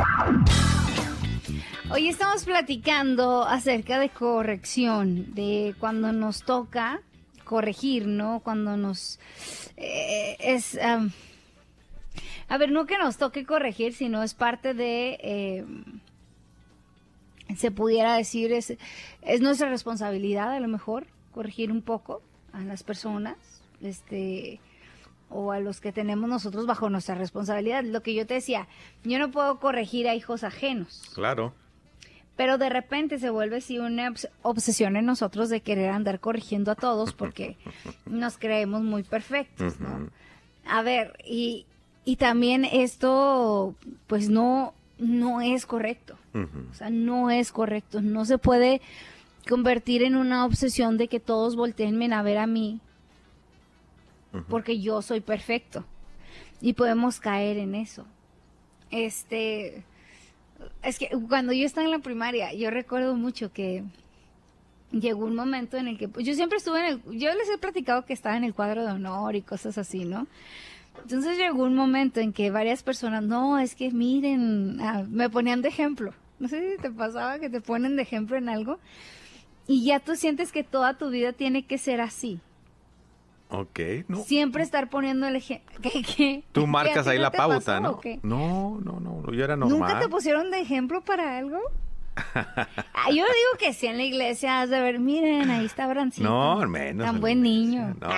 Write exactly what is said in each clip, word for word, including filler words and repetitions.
Hoy estamos platicando acerca de corrección, de cuando nos toca corregir, ¿no? Cuando nos... Eh, es... Um, a ver, no que nos toque corregir, sino es parte de... Eh, se pudiera decir, es, es nuestra responsabilidad a lo mejor corregir un poco a las personas, este... o a los que tenemos nosotros bajo nuestra responsabilidad. Lo que yo te decía, yo no puedo corregir a hijos ajenos. Claro. Pero de repente se vuelve así una obs- obsesión en nosotros de querer andar corrigiendo a todos porque nos creemos muy perfectos, ¿no? A ver, y, y también esto, pues no, no es correcto. Uh-huh. O sea, no es correcto. No se puede convertir en una obsesión de que todos volteenme a ver a mí porque yo soy perfecto y podemos caer en eso. Este, es que cuando yo estaba en la primaria, yo recuerdo mucho que llegó un momento en el que, pues, yo siempre estuve en el, yo les he platicado que estaba en el cuadro de honor y cosas así, ¿no? Entonces llegó un momento en que varias personas, no, es que miren, ah, me ponían de ejemplo. No sé si te pasaba que te ponen de ejemplo en algo y ya tú sientes que toda tu vida tiene que ser así. Ok, no. Siempre estar poniendo el ejemplo. ¿Qué, qué? Tú marcas ahí no la te pauta, pasó, ¿no? ¿o qué? No, no, no, yo era normal. ¿Nunca te pusieron de ejemplo para algo? Ah, yo digo que sí, en la iglesia has de ver, miren, ahí está Brancito. No, al menos. Tan buen niño. No.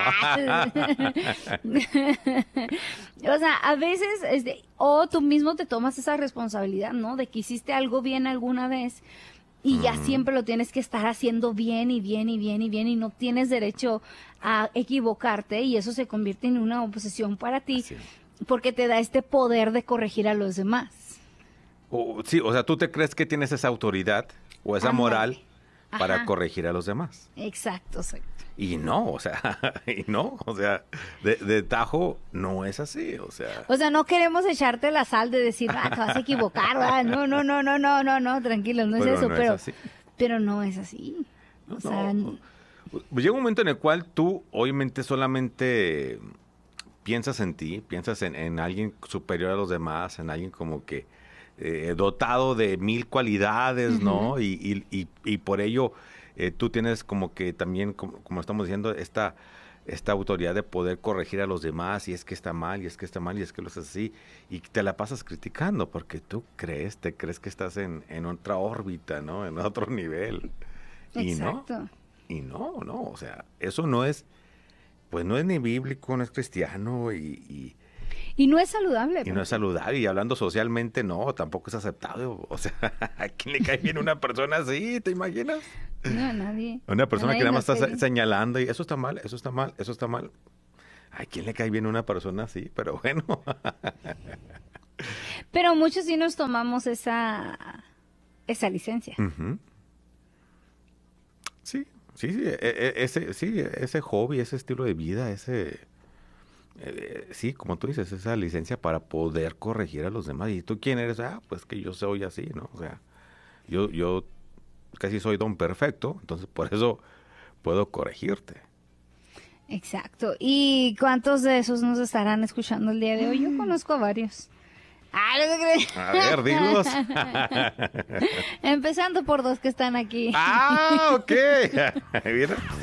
O sea, a veces, es de, o tú mismo te tomas esa responsabilidad, ¿no? De que hiciste algo bien alguna vez y ya Mm. siempre lo tienes que estar haciendo bien y bien y bien y bien y no tienes derecho a equivocarte y eso se convierte en una obsesión para ti Sí. porque te da este poder de corregir a los demás. O- sí, o sea, tú te crees que tienes esa autoridad o esa Ándale. moral para Ajá. corregir a los demás. Exacto, exacto. Y no, o sea, y no, o sea, de, de tajo no es así, o sea. O sea, no queremos echarte la sal de decir, ah, te vas a equivocar, ¿verdad? No, no, no, no, no, no, no, tranquilo, no es Pero eso, no es pero, así. pero no es así. O No, sea, no. Llega un momento en el cual tú, obviamente, solamente piensas en ti, piensas en, en alguien superior a los demás, en alguien como que eh, dotado de mil cualidades, ¿no? Y, y, y, y por ello eh, tú tienes como que también, como, como estamos diciendo, esta, esta autoridad de poder corregir a los demás, y es que está mal, y es que está mal, y es que lo es así, y te la pasas criticando, porque tú crees, te crees que estás en, en otra órbita, ¿no? En otro nivel. Y no. exacto. Y no, no, o sea, eso no es, pues no es ni bíblico, no es cristiano y, y, Y no es saludable. y no es saludable. Y hablando socialmente, no, tampoco es aceptado. O sea, ¿a quién le cae bien una persona así? ¿Te imaginas? No, a nadie. Una persona A que nadie nada más nos está cae bien. señalando y eso está mal, eso está mal, eso está mal. ¿A quién le cae bien una persona así? Pero bueno. Pero muchos sí nos tomamos esa, esa licencia. Ujú. Sí, sí, sí, e- e- ese, sí, ese hobby, ese estilo de vida, ese, eh, sí, como tú dices, esa licencia para poder corregir a los demás. ¿Y tú quién eres? Ah, pues que yo soy así, ¿no? O sea, yo, yo casi soy don perfecto, entonces por eso puedo corregirte. Exacto. ¿Y cuántos de esos nos estarán escuchando el día de hoy? Yo conozco a varios. Ah, no te crees. A ver, dilos. Empezando por dos que están aquí. Ah, ok. Mira.